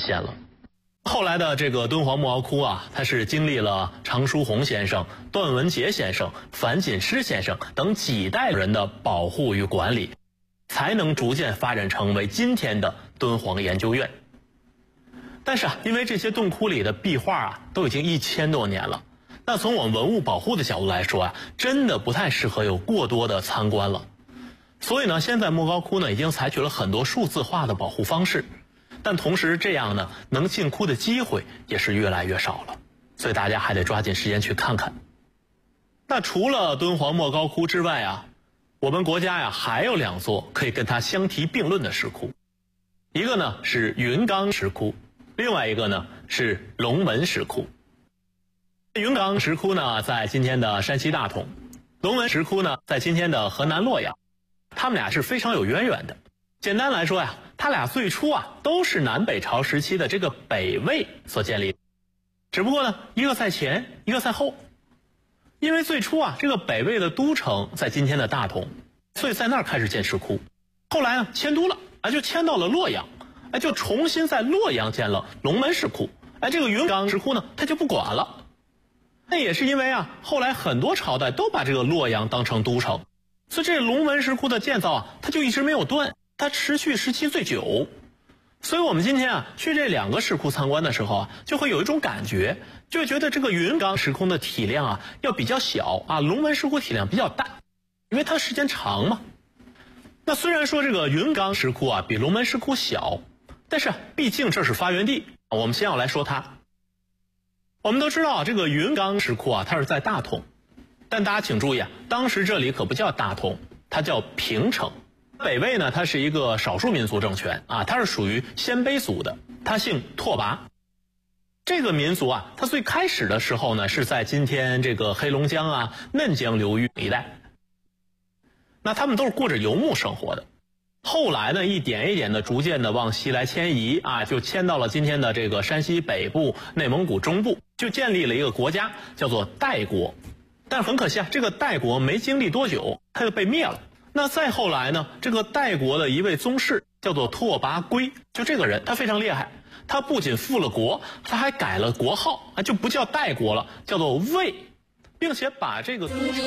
现了。后来的这个敦煌莫高窟啊，它是经历了常书鸿先生、段文杰先生、樊锦诗先生等几代人的保护与管理，才能逐渐发展成为今天的敦煌研究院。但是因为这些洞窟里的壁画都已经1000多年了，那从我们文物保护的角度来说真的不太适合有过多的参观了。所以呢，现在莫高窟呢已经采取了很多数字化的保护方式，但同时这样呢，能进窟的机会也是越来越少了，所以大家还得抓紧时间去看看。那除了敦煌莫高窟之外我们国家还有2座可以跟它相提并论的石窟，一个呢是云冈石窟，另外一个呢是龙门石窟。云冈石窟呢在今天的山西大同，龙门石窟呢在今天的河南洛阳，他们俩是非常有渊源的。简单来说它俩最初都是南北朝时期的这个北魏所建立的，只不过呢一个在前，一个在后。因为最初这个北魏的都城在今天的大同，所以在那儿开始建石窟。后来呢迁都了就迁到了洛阳，就重新在洛阳建了龙门石窟。这个云冈石窟呢它就不管了。那也是因为后来很多朝代都把这个洛阳当成都城，所以这龙门石窟的建造它就一直没有断，它持续时期最久。所以我们今天去这2个石窟参观的时候就会有一种感觉，就会觉得这个云冈石窟的体量要比较小龙门石窟体量比较大，因为它时间长嘛。那虽然说这个云冈石窟比龙门石窟小，但是毕竟这是发源地，我们先要来说它。我们都知道这个云冈石窟它是在大同，但大家请注意当时这里可不叫大同，它叫平城。北魏呢，它是一个少数民族政权它是属于鲜卑族的，它姓拓跋。这个民族它最开始的时候呢，是在今天这个黑龙江嫩江流域一带。那他们都是过着游牧生活的。后来呢，一点一点的逐渐的往西来迁移就迁到了今天的这个山西北部、内蒙古中部，就建立了一个国家叫做代国。但是很可惜这个代国没经历多久，它就被灭了。那再后来呢，这个代国的一位宗室叫做拓跋圭，就这个人他非常厉害，他不仅复了国，他还改了国号就不叫代国了，叫做魏，并且把这个都城。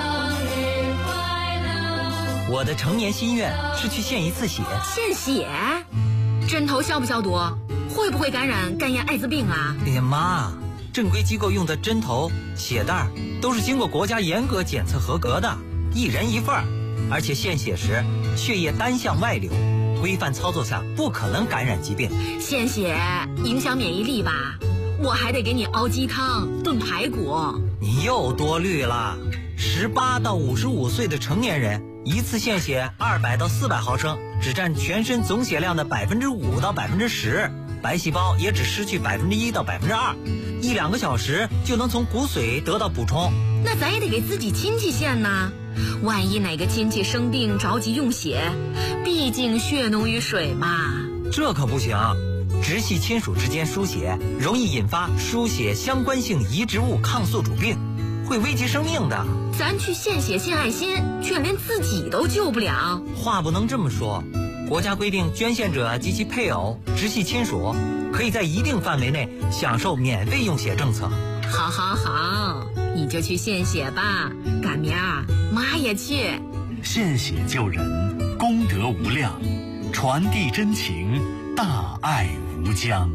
我的成年心愿是去献一次血。 献血？针头消不消毒？会不会感染肝炎、艾滋病啊？ 哎呀妈，正规机构用的针头、血袋都是经过国家严格检测合格的，1人1份，而且献血时血液单向外流，规范操作下不可能感染疾病。 献血影响免疫力吧？我还得给你熬鸡汤、炖排骨。 你又多虑了。18到55岁的成年人，一次献血200到400毫升，只占全身总血量的5%到10%，白细胞也只失去1%到2%，1-2个小时就能从骨髓得到补充。 那咱也得给自己亲戚献呐，万一哪个亲戚生病着急用血，毕竟血浓于水嘛。 这可不行，直系亲属之间输血容易引发输血相关性移植物抗宿主病，会危及生命的。 咱去献血献爱心，却连自己都救不了。 话不能这么说，国家规定捐献者及其配偶、直系亲属可以在一定范围内享受免费用血政策。 好好好，你就去献血吧，赶明儿妈也去。 献血救人，功德无量，传递真情，大爱无疆。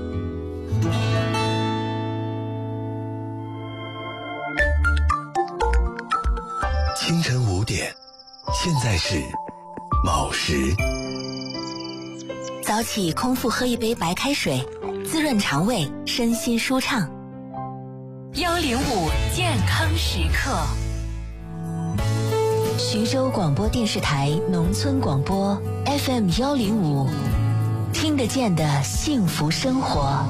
清晨5点，现在是卯时。 早起空腹喝一杯白开水，滋润肠胃，身心舒畅。 105健康时刻。 徐州广播电视台农村广播 FM 105，听得见的幸福生活。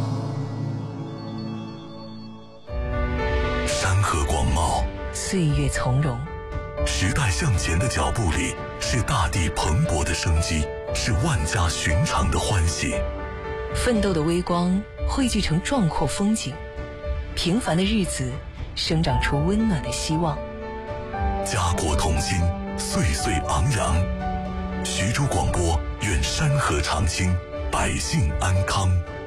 山河广袤， 岁月从容。 时代向前的脚步里，是大地蓬勃的生机，是万家寻常的欢喜。 奋斗的微光汇聚成壮阔风景，平凡的日子生长出温暖的希望。 家国同心，岁岁昂扬。徐州广播愿山河常青，百姓安康。